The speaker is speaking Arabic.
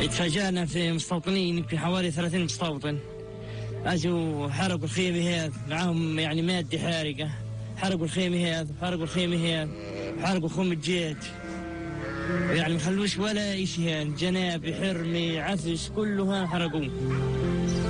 تفاجأنا في مستوطنين، يمكن حوالي 30 مستوطن اجوا حرقوا الخيمة هذه، معاهم يعني مادة حارقة، حرقوا الخيمة هذه وحرقوا الخيمة هذه وحرقوا خيمة جيت، يعني ما خلوش ولا شيء، يعني جناب حرمي عفش كله حرقوه.